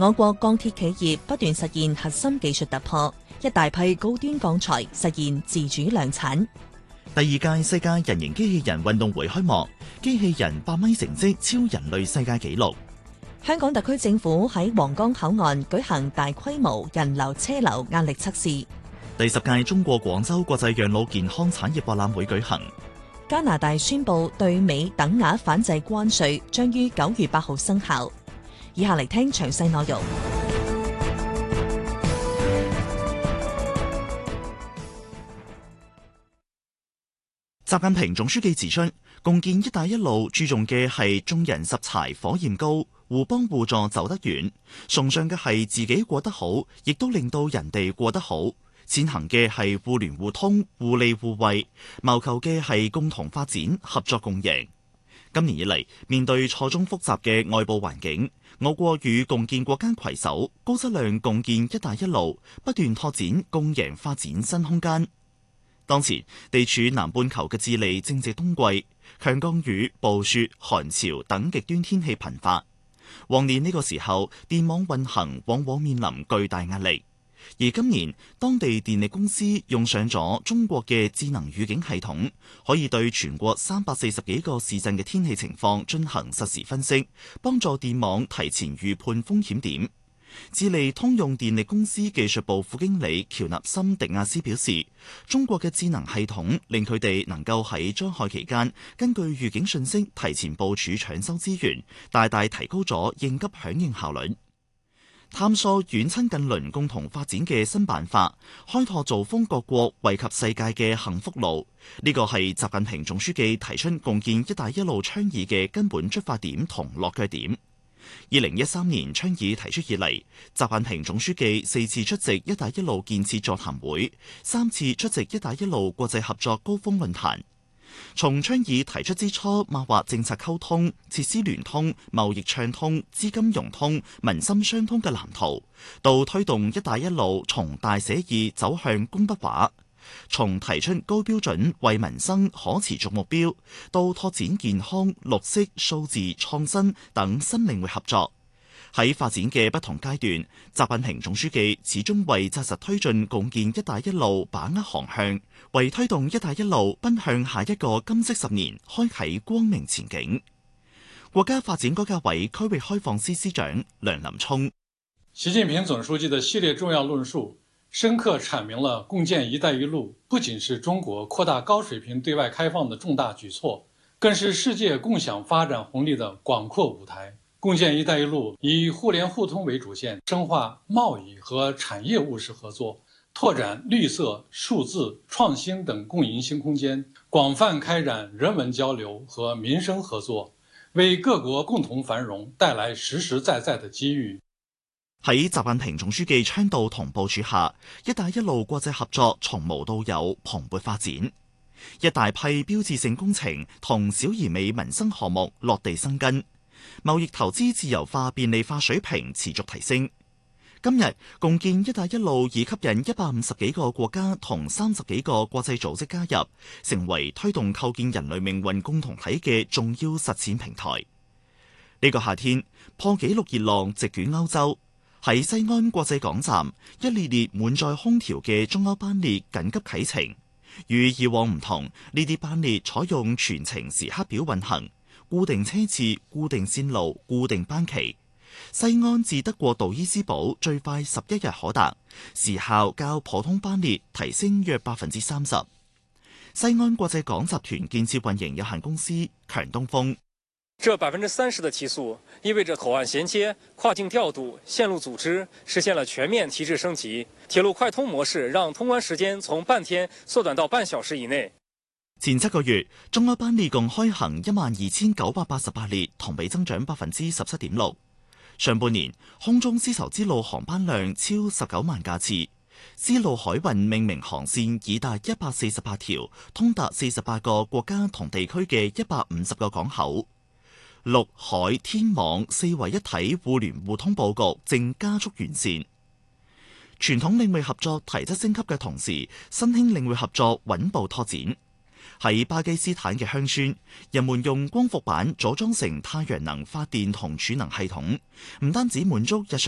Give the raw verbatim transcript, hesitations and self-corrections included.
我國鋼鐵企業不斷實現核心技術突破，一大批高端鋼材實現自主量產。 第二屆世界人形機器人運動會開幕，機器人百米成績超人類世界紀錄。 香港特區政府喺皇崗口岸舉行大規模人流車流壓力測試。 第十屆中國廣州國際養老健康產業博覽會舉行。 加拿大宣布對美等額反制關稅將於九月八號生效。以下嚟聽詳細內容。 習近平總書記指出，共建“一帶一路”注重嘅係眾人拾柴火焰高，互幫互助走得遠，崇尚嘅係自己過得好，亦都令到人哋過得好。踐行嘅係互聯互通、互利互惠，謀求嘅係共同發展、合作共贏。今年以嚟，面對錯綜複雜嘅外部環境，我國與共建國家攜手，高質量共建“一帶一路”，不斷拓展共贏發展新空間。當前地處南半球嘅智利正值冬季，強降雨、暴雪、寒潮等極端天氣頻發。往年呢個時候，電網運行往往面臨巨大壓力。而今年，當地電力公司用上咗中國嘅智能預警系統，可以對全國三百四十幾個市鎮嘅天氣情況進行實時分析，幫助電網提前預判風險點。智利通用電力公司技術部副經理喬納森迪亞斯表示，中國嘅智能系統令佢哋能夠喺災害期間根據預警信息提前部署搶修資源，大大提高咗應急響應效率。探索遠親近鄰共同發展嘅新辦法，開拓造福各國惠及世界嘅幸福路，呢個係習近平總書記提出共建“一帶一路”倡議嘅根本出發點同落腳點。二零一三年倡議提出以嚟，習近平總書記四次出席“一帶一路”建設座談會，三次出席“一帶一路”國際合作高峰論壇。從倡議提出之初，擘劃政策溝通、設施聯通、貿易暢通、資金融通、民心相通嘅藍圖，到推動“一帶一路”從大寫意走向功德畫。從提出高標準為民生可持續目標，到拓展健康、綠色、數字、創新等新領域合作，喺發展嘅不同階段，習近平總書記始終為紮實推進共建“一帶一路”把握航向，為推動“一帶一路”奔向下一個金色十年開啟光明前景。國家發展改革委區域開放司司長梁林聰： 習近平總書記的系列重要論述，深刻闡明了共建“一帶一路”不僅是中國擴大高水平對外開放的重大舉措，更是世界共享發展紅利的廣闊舞台。共建“一帶一路”以互聯互通為主線，深化貿易和產業務實合作，拓展綠色、數字、創新等共贏新空間，廣泛開展人文交流和民生合作，為各國共同繁榮帶來實實在在的機遇。 喺習近平總書記倡導同部署下，“一帶一路”國際合作從無到有蓬勃發展，一大批標誌性工程同小而美民生項目落地生根，貿易投資自由化便利化水平持續提升。今日共建“一帶一路”已吸引一百五十幾個國家同三十幾個國際組織加入，成為推動構建人類命運共同體嘅重要實踐平台。呢個夏天，破紀錄熱浪席捲歐洲。喺西安國際港站，一列列滿載空調嘅中歐班列緊急啟程。與以往唔同，呢啲班列採用全程時刻表運行，固定車次、固定線路、固定班期。西安至德國杜伊斯堡最快十一日可達，時效較普通班列提升約百分之三十。西安國際港集團建設運營有限公司強東風。 這百分之三十的提速，意味着口岸銜接、跨境調度、線路組織實現了全面提質升級。鐵路快通模式讓通關時間從半天縮短到半小時以內。 前七個月，中歐班列共開行一萬二千九百八十八列，同比增長百分之十七點六。上半年，空中絲綢之路航班量超十九萬架次，絲路海運命名航線已達一百四十八條，通達四十八個國家同地區嘅一百五十個港口。陸海天網四維一體互聯互通佈局正加速完善，傳統領域合作提質升級嘅同時，新興領域合作穩步拓展。喺巴基斯坦嘅鄉村，人們用光伏板組裝成太陽能發電同儲能系統，唔單止滿足日常